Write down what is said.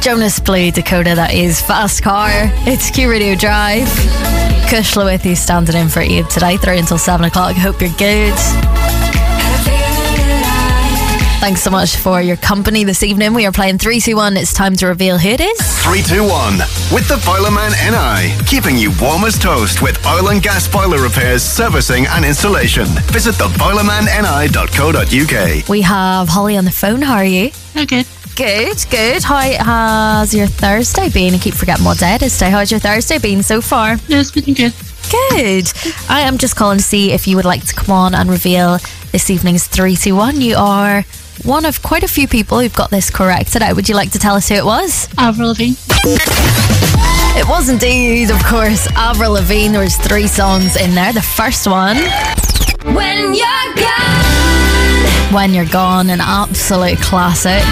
Jonas Blue, Dakota, that is Fast Car. It's Q Radio Drive. Kushla with you, standing in for Eve today, through until 7 o'clock. Hope you're good. Thanks so much for your company this evening. We are playing 3, 2, 1. It's time to reveal who it is. 3, 2, 1 with the Boilerman NI, keeping you warm as toast with oil and gas boiler repairs, servicing and installation. Visit theboilermani.co.uk. We have Holly on the phone. How are you? Oh, good. Good. How has your Thursday been? I keep forgetting what day it is today. How's your Thursday been so far? Yeah, it's been good. Good. I am just calling to see if you would like to come on and reveal this evening's 3, 2, 1. You are one of quite a few people who've got this correct today. Would you like to tell us who it was? Avril Lavigne. It was indeed, of course, Avril Lavigne. There was 3 songs in there. The first one, When You're Gone. When You're Gone, an absolute classic.